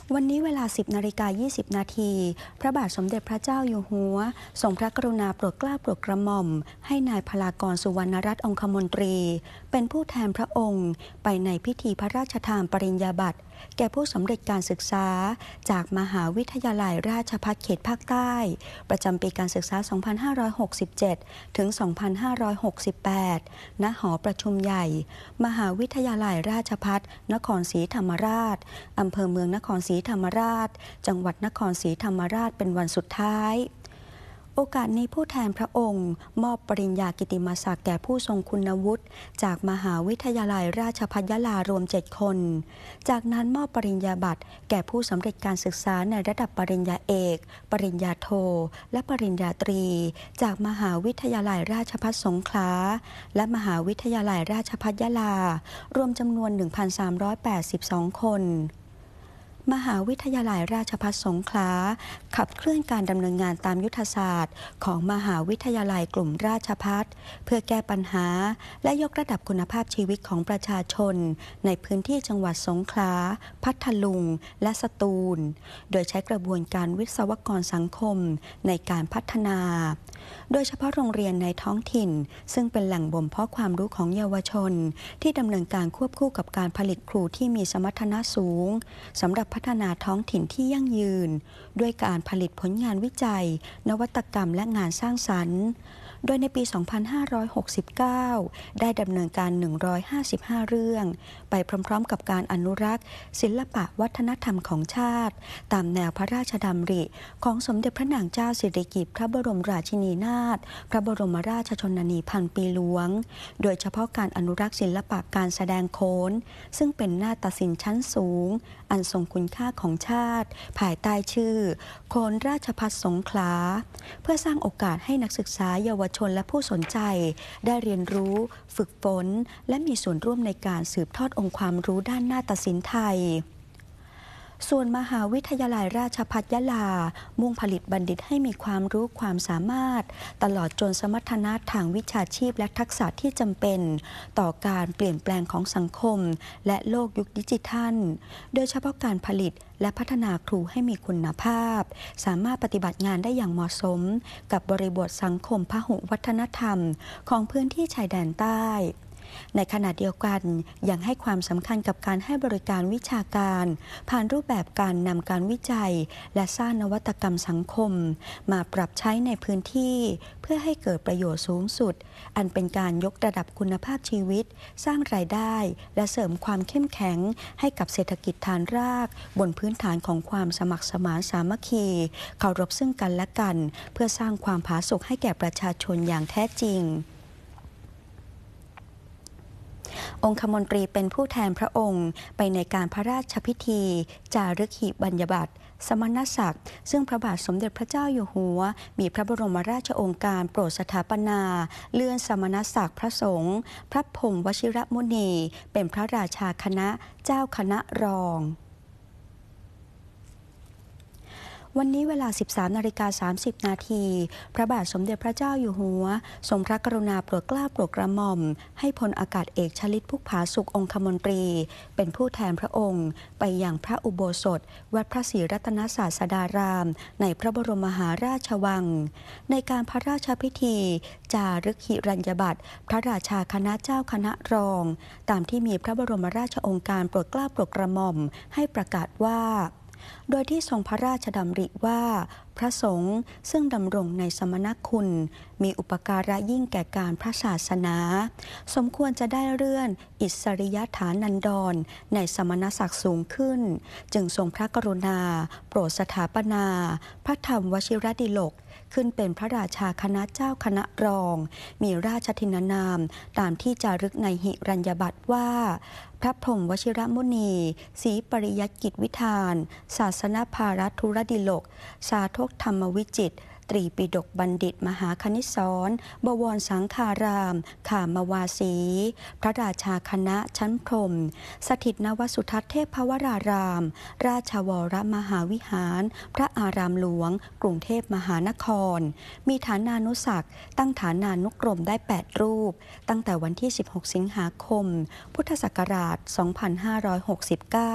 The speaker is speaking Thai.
วันนี้เวลา 10:20 นาทีพระบาทสมเด็จพระเจ้าอยู่หัวทรงพระกรุณาโปรดเกล้าโปรดกระหม่อมให้นายพลากร สุวรรณรัตน์องคมนตรีเป็นผู้แทนพระองค์ไปในพิธีพระราชทานปริญญาบัตรแก่ผู้สำเร็จการศึกษาจากมหาวิทยาลัยราชภัฏเขตภาคใต้ประจำปีการศึกษา 2567 ถึง 2568 ณ หอประชุมใหญ่ มหาวิทยาลัยราชภัฏนครศรีธรรมราชอำเภอเมืองนครศรีธรรมราชจังหวัดนครศรีธรรมราชเป็นวันสุดท้ายโอกาสนี้ผู้แทนพระองค์มอบปริญญากิตติมศักดิ์แก่ผู้ทรงคุณวุฒิจากมหาวิทยาลัยราชภัฏยะลารวม 7 คนจากนั้นมอบปริญญาบัตรแก่ผู้สำเร็จการศึกษาในระดับปริญญาเอกปริญญาโทและปริญญาตรีจากมหาวิทยาลัยราชภัฏสงขลาและมหาวิทยาลัยราชภัฏยะลารวมจำนวน 1,382 คนมหาวิทยาลัยราชภัฏสงขลาขับเคลื่อนการดำเนินงานตามยุทธศาสตร์ของมหาวิทยาลัยกลุ่มราชภัฏเพื่อแก้ปัญหาและยกระดับคุณภาพชีวิตของประชาชนในพื้นที่จังหวัดสงขลาพัทลุงและสตูลโดยใช้กระบวนการวิศวกรสังคมในการพัฒนาโดยเฉพาะโรงเรียนในท้องถิ่นซึ่งเป็นแหล่งบ่มเพาะความรู้ของเยาวชนที่ดำเนินการควบคู่กับการผลิตครูที่มีสมรรถนะสูงสำหรับพัฒนาท้องถิ่นที่ยั่งยืนด้วยการผลิตผลงานวิจัยนวัตกรรมและงานสร้างสรรค์โดยในปี 2569 ได้ดำเนินการ 155 เรื่องไปพร้อมๆกับการอนุรักษ์ศิลปะวัฒนธรรมของชาติตามแนวพระราชดำริของสมเด็จพระนางเจ้าสิริกิติ์พระบรมราชินีนาถพระบรมราชชนนีพันปีหลวงโดยเฉพาะการอนุรักษ์ศิลปะการแสดงโขนซึ่งเป็นนาฏศิลป์ชั้นสูงอันทรงคุณค่าของชาติภายใต้ชื่อโขนราชภัฏสงขลาเพื่อสร้างโอกาสให้นักศึกษาเยาวชนและผู้สนใจได้เรียนรู้ฝึกฝนและมีส่วนร่วมในการสืบทอดองค์ความรู้ด้านนาฏศิลป์ไทยส่วนมหาวิทยาลัยราชภัฏยะลามุ่งผลิตบัณฑิตให้มีความรู้ความสามารถตลอดจนสมรรถนะทางวิชาชีพและทักษะที่จำเป็นต่อการเปลี่ยนแปลงของสังคมและโลกยุคดิจิทัลโดยเฉพาะการผลิตและพัฒนาครูให้มีคุณภาพสามารถปฏิบัติงานได้อย่างเหมาะสมกับบริบทสังคมพหุวัฒนธรรมของพื้นที่ชายแดนใต้ในขณะเดียวกันยังให้ความสำคัญกับการให้บริการวิชาการผ่านรูปแบบการนำการวิจัยและสร้างนวัตกรรมสังคมมาปรับใช้ในพื้นที่เพื่อให้เกิดประโยชน์สูงสุดอันเป็นการยกระดับคุณภาพชีวิตสร้างรายได้และเสริมความเข้มแข็งให้กับเศรษฐกิจฐานรากบนพื้นฐานของความสมัครสมานสามัคคีเคารพซึ่งกันและกันเพื่อสร้างความผาสุกให้แก่ประชาชนอย่างแท้จริงองคมนตรีเป็นผู้แทนพระองค์ไปในการพระราชพิธีจารึกหิบัญญบัตรสมณศักดิ์ซึ่งพระบาทสมเด็จพระเจ้าอยู่หัวมีพระบรมราชโองการโปรดสถาปนาเลื่อนสมณศักดิ์พระสงฆ์พระพรหมวชิรมุนีเป็นพระราชาคณะเจ้าคณะรองวันนี้เวลา 13:30 นาทีพระบาทสมเด็จพระเจ้าอยู่หัวทรงพระกรุณาโปรดเกล้าโปรดกระหม่อมให้พลอากาศเอกชลิตพุกผาสุของคมนตรีเป็นผู้แทนพระองค์ไปยังพระอุโบสถวัดพระศรีรัตนศาสดารามในพระบรมมหาราชวังในการพระราชพิธีจารึกหิรัญญบัตรพระราชาคณะเจ้าคณะรองตามที่มีพระบรมราชโองการโปรดเกล้าโปรดกระหม่อมให้ประกาศว่าโดยที่ทรงพระราชดำริว่าพระสงฆ์ซึ่งดำรงในสมณคุณมีอุปการะยิ่งแก่การพระศาสนาสมควรจะได้เลื่อนอิสริยฐานันดรในสมณศักดิ์สูงขึ้นจึงทรงพระกรุณาโปรดสถาปนาพระธรรมวชิรดิลกขึ้นเป็นพระราชาคณะเจ้าคณะรองมีราชทินนามตามที่จารึกในหิรัญญบัตรว่าพระพรหมวชิรมุนีศรีปริยัติกิจวิธานศาสนภารัธุรดิลกสาธกธรรมวิจิตรตรีปิฎกบัณฑิตมหาคณิสรบวรสังฆารามขามวาสีพระราชาคณะชั้นพรหมสถิตนวสุทัศน์เทพวรารามราชวรมหาวิหารพระอารามหลวงกรุงเทพมหานครมีฐานานุศักดิ์ตั้งฐานานุกรมได้8รูปตั้งแต่วันที่16 สิงหาคมพุทธศักราช 2569